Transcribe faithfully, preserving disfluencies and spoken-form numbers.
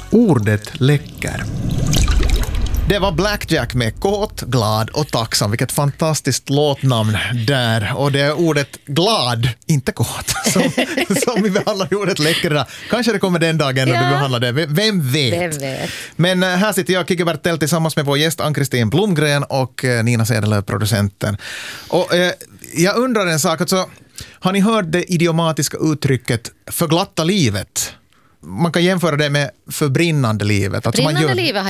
Ordet läcker. Det var Blackjack med Kåt, glad och tacksam. Vilket fantastiskt låtnamn där. Och det är ordet glad, inte kåt, som, som vi behandlar i ordet läcker. Kanske det kommer den dagen när ja. du behandlar det. Vem vet? Vem vet? Men här sitter jag, Kikki Bertell, tillsammans med vår gäst Ann-Kristin Blomgren och Nina Sedelöv, producenten. Och eh, jag undrar en sak. Alltså, har ni hört det idiomatiska uttrycket förglatta livet? Man kan jämföra det med förbrinnande livet. Alltså Brinnande man gör... livet